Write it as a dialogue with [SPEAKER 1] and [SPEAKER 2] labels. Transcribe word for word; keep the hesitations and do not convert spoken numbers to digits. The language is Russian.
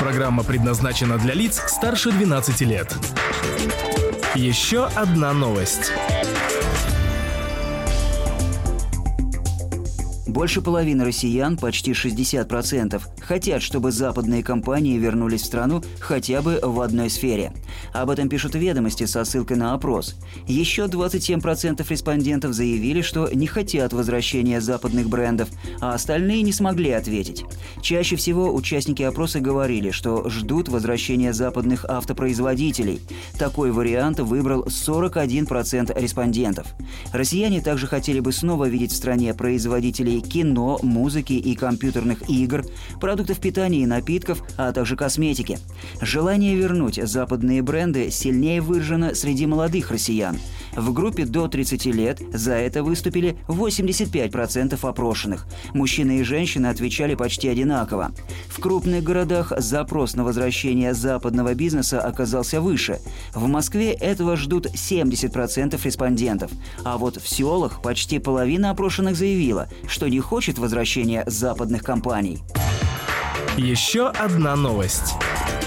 [SPEAKER 1] Программа предназначена для лиц старше двенадцати лет. Еще одна новость.
[SPEAKER 2] Больше половины россиян, почти шестьдесят процентов, хотят, чтобы западные компании вернулись в страну хотя бы в одной сфере. Об этом пишут «Ведомости» со ссылкой на опрос. Еще двадцать семь процентов респондентов заявили, что не хотят возвращения западных брендов, а остальные не смогли ответить. Чаще всего участники опроса говорили, что ждут возвращения западных автопроизводителей. Такой вариант выбрал сорок один процент респондентов. Россияне также хотели бы снова видеть в стране производителей кино, музыки и компьютерных игр, продуктов питания и напитков, а также косметики. Желание вернуть западные бренды сильнее выражено среди молодых россиян. В группе до тридцати лет за это выступили восемьдесят пять процентов опрошенных. Мужчины и женщины отвечали почти одинаково. В крупных городах запрос на возвращение западного бизнеса оказался выше. В Москве этого ждут семьдесят процентов респондентов. А вот в селах почти половина опрошенных заявила, что не хочет возвращения западных компаний.
[SPEAKER 1] Еще одна новость.